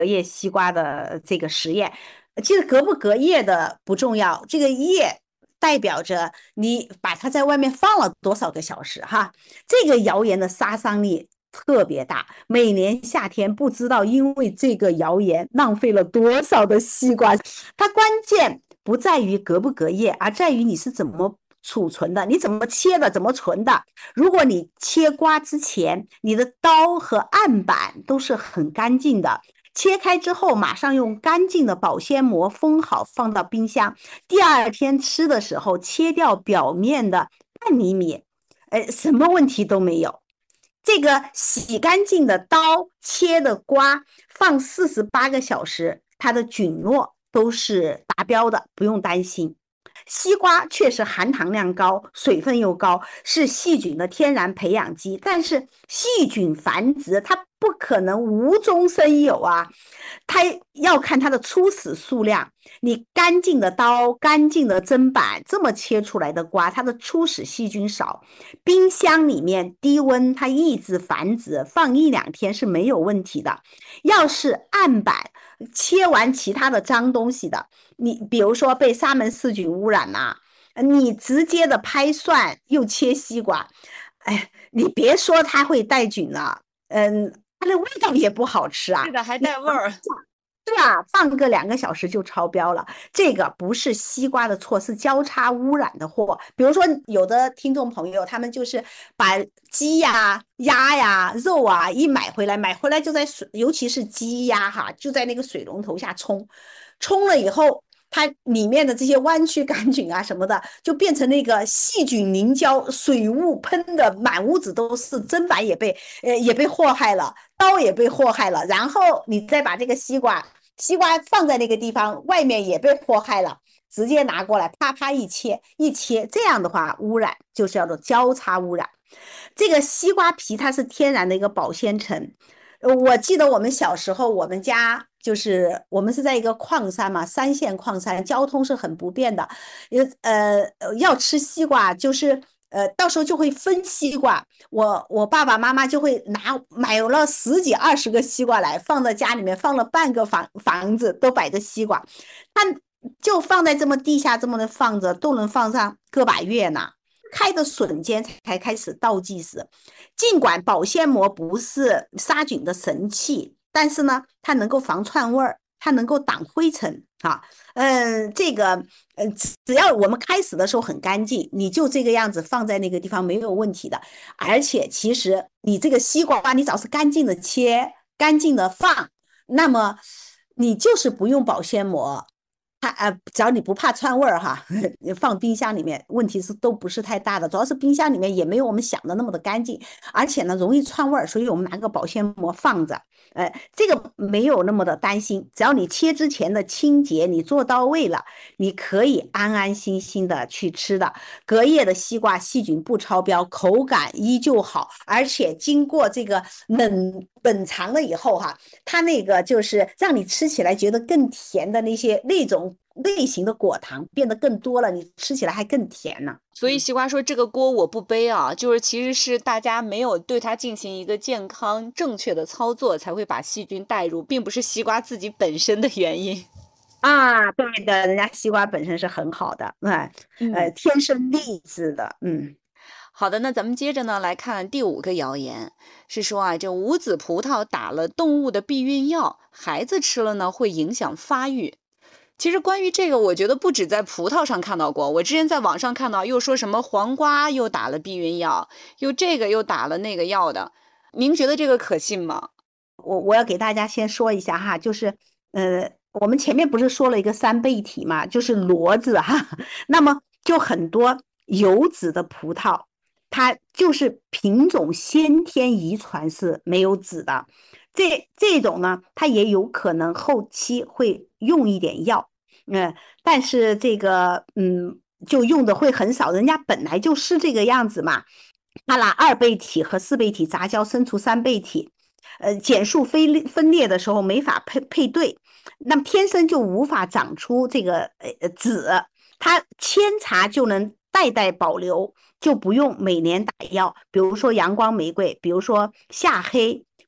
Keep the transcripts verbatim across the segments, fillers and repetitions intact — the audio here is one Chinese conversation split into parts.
叶西瓜的这个实验。其实隔不隔夜的不重要，这个夜代表着你把它在外面放了多少个小时哈。这个谣言的杀伤力特别大，每年夏天不知道因为这个谣言浪费了多少的西瓜。它关键不在于隔不隔夜，而在于你是怎么储存的，你怎么切的，怎么存的。如果你切瓜之前，你的刀和案板都是很干净的，切开之后马上用干净的保鲜膜封好，放到冰箱。第二天吃的时候，切掉表面的半厘米，呃，什么问题都没有。这个洗干净的刀切的瓜，放四十八个小时，它的菌落都是达标的，不用担心。西瓜确实含糖量高，水分又高，是细菌的天然培养基。但是细菌繁殖它不可能无中生有啊，它要看它的初始数量。你干净的刀、干净的砧板这么切出来的瓜，它的初始细菌少。冰箱里面低温它抑制繁殖，放一两天是没有问题的。要是案板切完其他的脏东西的，你比如说被沙门氏菌污染呐、啊，你直接的拍蒜又切西瓜，哎，你别说它会带菌了，嗯，它的味道也不好吃啊。 是的，还带味儿。 对啊，放个两个小时就超标了。这个不是西瓜的错，是交叉污染的祸。比如说，有的听众朋友，他们就是把鸡呀、鸭呀、肉啊一买回来，买回来就在水，尤其是鸡鸭哈，就在那个水龙头下冲，冲了以后，它里面的这些弯曲杆菌啊什么的，就变成那个细菌凝胶，水雾喷的满屋子都是，砧板也被呃也被祸害了。刀也被祸害了，然后你再把这个西瓜，西瓜放在那个地方，外面也被祸害了，直接拿过来啪啪一切一切，这样的话污染就叫做交叉污染。这个西瓜皮它是天然的一个保鲜层，我记得我们小时候，我们家就是我们是在一个矿山嘛，三线矿山，交通是很不便的，呃要吃西瓜就是呃到时候就会分西瓜，我我爸爸妈妈就会拿买了十几二十个西瓜来放在家里面，放了半个房房子都摆着西瓜，它就放在这么地下这么的放着，都能放上个把月呢。开的瞬间才开始倒计时，尽管保鲜膜不是杀菌的神器，但是呢，它能够防串味儿，它能够挡灰尘啊。嗯，这个呃，只要我们开始的时候很干净，你就这个样子放在那个地方没有问题的。而且其实你这个西瓜，你只要是干净的切，干净的放，那么你就是不用保鲜膜，它呃，只要你不怕串味儿哈，你放冰箱里面问题是都不是太大的，主要是冰箱里面也没有我们想的那么的干净，而且呢容易串味儿，所以我们拿个保鲜膜放着，呃，这个没有那么的担心，只要你切之前的清洁你做到位了，你可以安安心心的去吃的。隔夜的西瓜细菌不超标，口感依旧好，而且经过这个冷冷藏了以后哈，它那个就是让你吃起来觉得更甜的那些那种类型的果糖变得更多了，你吃起来还更甜呢。 所以西瓜说这个锅我不背啊，就是其实是大家没有对它进行一个健康正确的操作，才会把细菌带入，并不是西瓜自己本身的原因。 啊，对的，人家西瓜本身是很好的，哎，呃， 嗯， 天生丽质的，嗯。 好的，那咱们接着呢来看第五个谣言，是说啊，这无籽葡萄打了动物的避孕药，孩子吃了呢会影响发育。其实关于这个，我觉得不止在葡萄上看到过，我之前在网上看到，又说什么黄瓜又打了避孕药，又这个又打了那个药的。您觉得这个可信吗？ 我我要给大家先说一下哈，就是呃，我们前面不是说了一个三倍体嘛，就是骡子哈，那么就很多有籽的葡萄，它就是品种先天遗传是没有籽的，这这种呢，它也有可能后期会用一点药，嗯、呃但是这个嗯，就用的会很少，人家本来就是这个样子嘛，它拿二倍体和四倍体杂交生出三倍体。呃，减数分裂分裂的时候没法配配对，那么天生就无法长出这个呃籽，它扦插就能代代保留，就不用每年打药。比如说阳光玫瑰，比如说夏黑，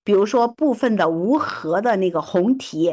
比如说部分的无核的那个红提。